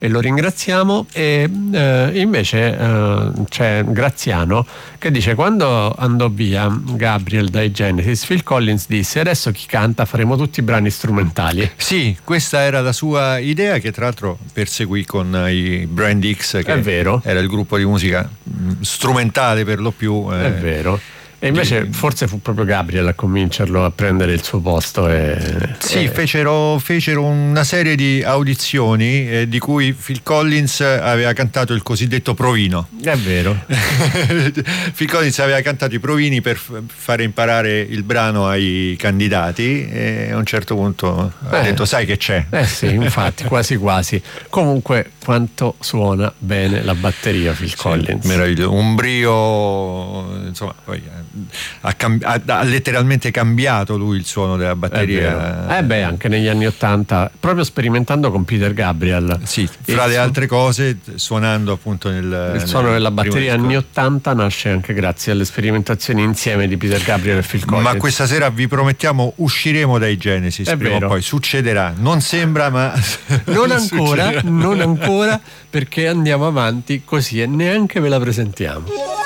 e lo ringraziamo. E invece c'è Graziano che dice: quando andò via Gabriel dai Genesis, Phil Collins disse: adesso chi canta? Faremo tutti brani strumentali. Sì, questa era la sua idea, che tra l'altro perseguì con i Brand X, che È vero. era il gruppo di musica strumentale per lo più. È vero. E invece forse fu proprio Gabriel a convincerlo a prendere il suo posto. Sì, fecero una serie di audizioni di cui Phil Collins aveva cantato il cosiddetto provino. È vero. Phil Collins aveva cantato i provini per fare imparare il brano ai candidati, e a un certo punto ha detto: sai che c'è? Sì, infatti, quasi quasi. Comunque, quanto suona bene la batteria Phil Collins. Meraviglioso, un brio, insomma, poi ha letteralmente cambiato lui il suono della batteria. Anche negli anni '80, proprio sperimentando con Peter Gabriel. Sì, fra le altre cose, suonando appunto il suono della batteria anni '80 nasce anche grazie alle sperimentazioni insieme di Peter Gabriel e Phil Collins. Ma questa sera vi promettiamo usciremo dai Genesis, prima o poi succederà. Non sembra, ma non ancora, perché andiamo avanti così e neanche ve la presentiamo.